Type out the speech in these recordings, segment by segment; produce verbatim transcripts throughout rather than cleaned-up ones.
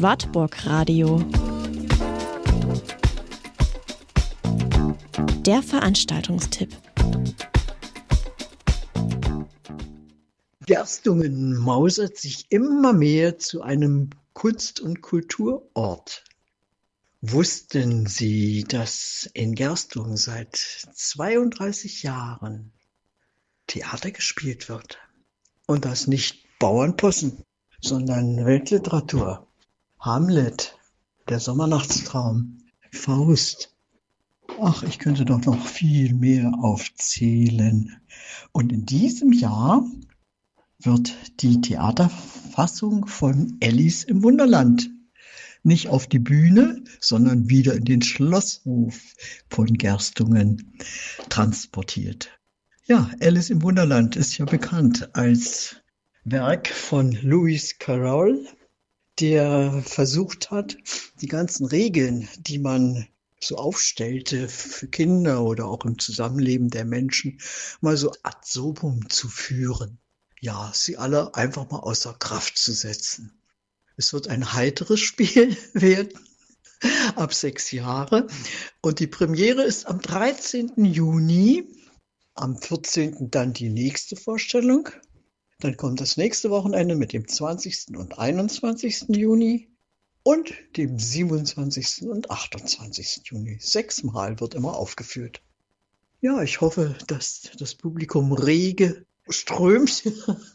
Wartburg Radio. Der Veranstaltungstipp. Gerstungen mausert sich immer mehr zu einem Kunst- und Kulturort. Wussten Sie, dass in Gerstungen seit zweiunddreißig Jahren Theater gespielt wird? Und das nicht Bauernpossen, sondern Weltliteratur. Hamlet, der Sommernachtstraum, Faust. Ach, ich könnte doch noch viel mehr aufzählen. Und in diesem Jahr wird die Theaterfassung von Alice im Wunderland nicht auf die Bühne, sondern wieder in den Schlosshof von Gerstungen transportiert. Ja, Alice im Wunderland ist ja bekannt als Werk von Lewis Carroll, der versucht hat, die ganzen Regeln, die man so aufstellte für Kinder oder auch im Zusammenleben der Menschen, mal so ad absurdum zu führen. Ja, sie alle einfach mal außer Kraft zu setzen. Es wird ein heiteres Spiel werden, ab sechs Jahre. Und die Premiere ist am dreizehnten Juni, am vierzehnten dann die nächste Vorstellung. Dann kommt das nächste Wochenende mit dem zwanzigsten und einundzwanzigsten Juni und dem siebenundzwanzigsten und achtundzwanzigsten Juni. Sechsmal wird immer aufgeführt. Ja, ich hoffe, dass das Publikum rege strömt.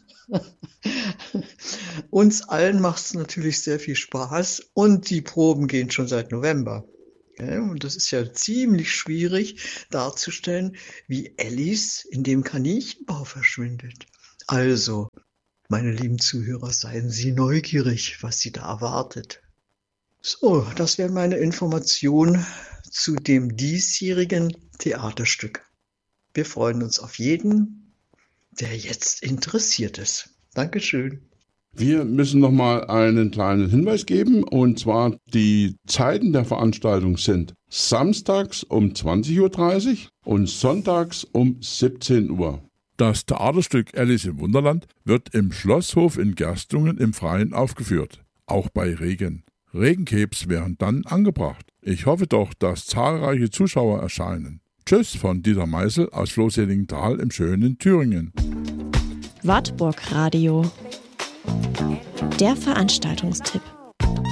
Uns allen macht es natürlich sehr viel Spaß und die Proben gehen schon seit November. Ja, und das ist ja ziemlich schwierig darzustellen, wie Alice in dem Kaninchenbau verschwindet. Also, meine lieben Zuhörer, seien Sie neugierig, was Sie da erwartet. So, das wäre meine Information zu dem diesjährigen Theaterstück. Wir freuen uns auf jeden, der jetzt interessiert ist. Dankeschön. Wir müssen noch mal einen kleinen Hinweis geben, und zwar die Zeiten der Veranstaltung sind samstags um zwanzig Uhr dreißig und sonntags um siebzehn Uhr. Das Theaterstück Alice im Wunderland wird im Schlosshof in Gerstungen im Freien aufgeführt, auch bei Regen. Regencapes wären dann angebracht. Ich hoffe doch, dass zahlreiche Zuschauer erscheinen. Tschüss von Dieter Meißel aus Floßseligenthal im schönen Thüringen. Wartburg Radio. Der Veranstaltungstipp.